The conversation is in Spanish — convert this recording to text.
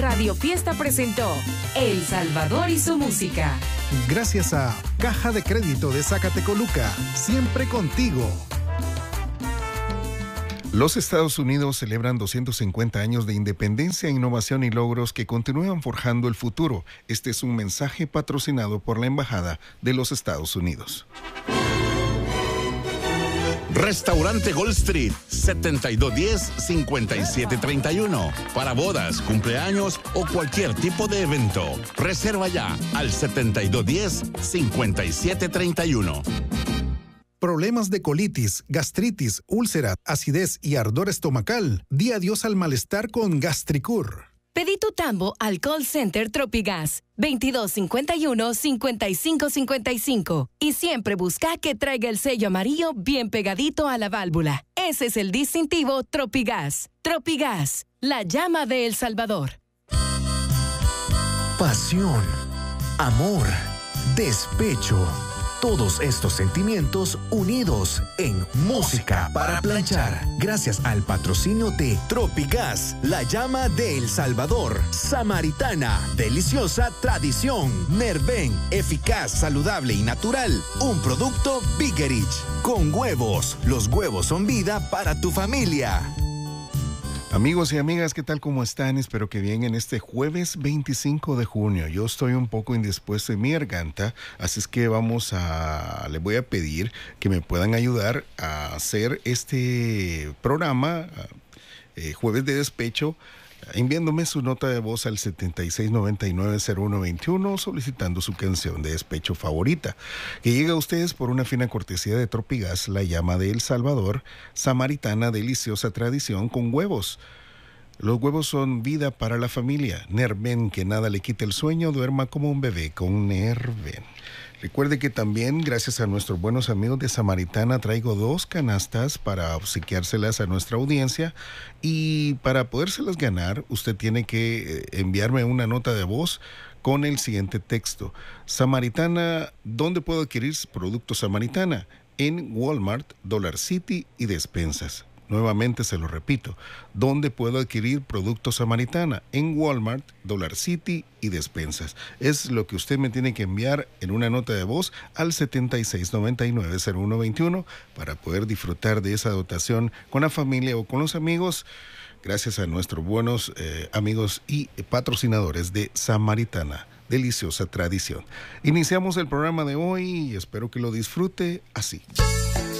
Radio Fiesta presentó El Salvador y su música. Gracias a Caja de Crédito de Zacatecoluca, siempre contigo. Los Estados Unidos celebran 250 años de independencia, innovación y logros que continúan forjando el futuro. Este es un mensaje patrocinado por la Embajada de los Estados Unidos. Restaurante Gold Street, 7210-5731. Para bodas, cumpleaños o cualquier tipo de evento. Reserva ya al 7210-5731. Problemas de colitis, gastritis, úlcera, acidez y ardor estomacal. Di adiós al malestar con Gastricur. Pedí tu tambo al call center Tropigas 2251-5555 y siempre busca que traiga el sello amarillo bien pegadito a la válvula. Ese es el distintivo Tropigas. Tropigas, la llama de El Salvador. Pasión, amor, despecho. Todos estos sentimientos unidos en Música para Planchar. Gracias al patrocinio de Tropigas, la llama de El Salvador. Samaritana, deliciosa tradición. Nerven, eficaz, saludable y natural. Un producto Biggerich. Con huevos. Los huevos son vida para tu familia. Amigos y amigas, ¿qué tal? ¿Cómo están? Espero que bien en este jueves 25 de junio. Yo estoy un poco indispuesto en mi garganta, así es que les voy a pedir que me puedan ayudar a hacer este programa, Jueves de Despecho, enviándome su nota de voz al 7699-0121, solicitando su canción de despecho favorita, que llega a ustedes por una fina cortesía de Tropigas, la llama de El Salvador, Samaritana, deliciosa tradición con huevos. Los huevos son vida para la familia. Nerven, que nada le quite el sueño, duerma como un bebé con Nerven. Recuerde que también, gracias a nuestros buenos amigos de Samaritana, traigo 2 canastas para obsequiárselas a nuestra audiencia. Y para podérselas ganar, usted tiene que enviarme una nota de voz con el siguiente texto. Samaritana, ¿dónde puedo adquirir productos Samaritana? En Walmart, Dollar City y despensas. Nuevamente se lo repito, ¿dónde puedo adquirir productos Samaritana? En Walmart, Dollar City y despensas. Es lo que usted me tiene que enviar en una nota de voz al 7699-0121 para poder disfrutar de esa dotación con la familia o con los amigos, gracias a nuestros buenos amigos y patrocinadores de Samaritana. Deliciosa tradición. Iniciamos el programa de hoy y espero que lo disfrute así.